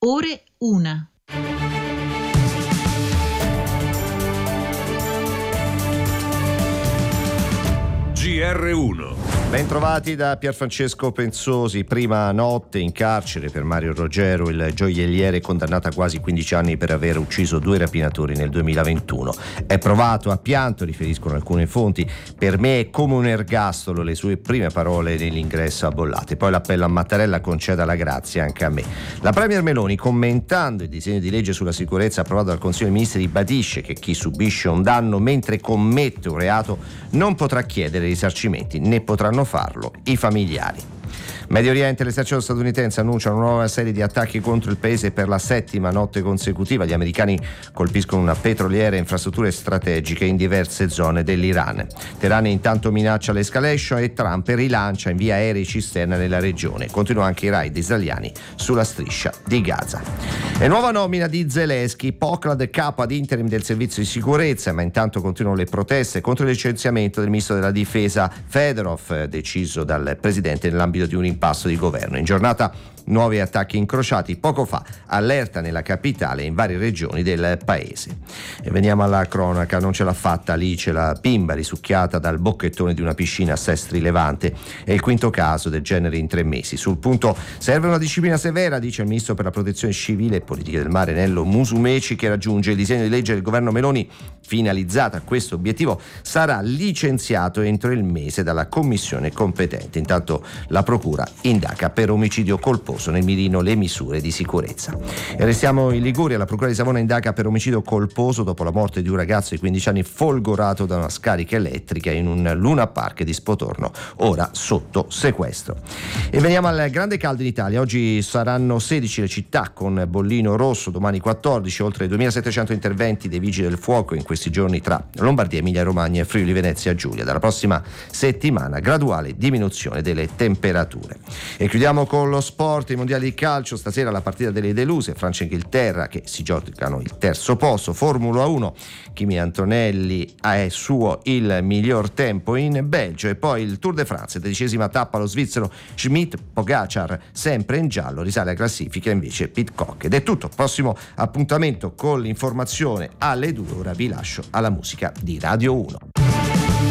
ore 1. GR1. Bentrovati da Pierfrancesco Pensosi. Prima notte in carcere per Mario Roggero, il gioielliere condannato a quasi 15 anni per aver ucciso 2 rapinatori nel 2021. È provato, ha pianto, riferiscono alcune fonti. Per me è come un ergastolo, le sue prime parole nell'ingresso a Bollate. Poi l'appello a Mattarella: conceda la grazia anche a me. La premier Meloni, commentando il disegno di legge sulla sicurezza approvato dal Consiglio dei Ministri, ribadisce che chi subisce un danno mentre commette un reato non potrà chiedere risarcimenti, né potranno farlo i familiari. Medio Oriente, l'esercito statunitense annuncia una nuova serie di attacchi contro il paese per la 7ª notte consecutiva. Gli americani colpiscono una petroliera e infrastrutture strategiche in diverse zone dell'Iran. Teheran intanto minaccia l'escalation e Trump rilancia invia aerei cisterna nella regione. Continuano anche i raid israeliani sulla striscia di Gaza. E nuova nomina di Zelensky, Poklad capo ad interim del servizio di sicurezza, ma intanto continuano le proteste contro il licenziamento del ministro della difesa Fedorov, deciso dal presidente nell'ambito di un impasto di governo. In giornata nuovi attacchi incrociati, poco fa allerta nella capitale e in varie regioni del paese. E veniamo alla cronaca. Non ce l'ha fatta Alice, la bimba risucchiata dal bocchettone di una piscina a Sestri Levante. È il quinto caso del genere in 3 mesi. Sul punto serve una disciplina severa, dice il ministro per la protezione civile e politiche del mare Nello Musumeci, che raggiunge il disegno di legge del governo Meloni finalizzato a questo obiettivo sarà licenziato entro il mese dalla commissione competente. Intanto la procura indaga per omicidio colposo, nel mirino le misure di sicurezza. E restiamo in Liguria. La procura di Savona indaga per omicidio colposo dopo la morte di un ragazzo di 15 anni folgorato da una scarica elettrica in un Luna Park di Spotorno, ora sotto sequestro. E veniamo al grande caldo in Italia. Oggi saranno 16 le città con bollino rosso, domani 14, oltre 2.700 interventi dei vigili del fuoco in questi giorni tra Lombardia, Emilia Romagna e Friuli Venezia Giulia. Dalla prossima settimana graduale diminuzione delle temperature. E chiudiamo con lo sport, i mondiali di calcio. Stasera la partita delle deluse, Francia e Inghilterra, che si giocano il terzo posto. Formula 1, Kimi Antonelli è suo il miglior tempo in Belgio. E poi il Tour de France, 13ª tappa, lo svizzero Schmidt Pogacar sempre in giallo, risale a classifica invece Pidcock. Ed è tutto, prossimo appuntamento con l'informazione alle 2. Ora vi lascio alla musica di Radio 1.